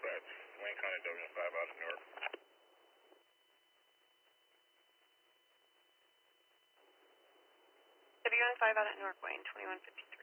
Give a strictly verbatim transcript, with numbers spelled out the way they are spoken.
Dispatch, Wayne County W N five out of Newark. W N five out at Newark, Wayne, twenty-one fifty-three.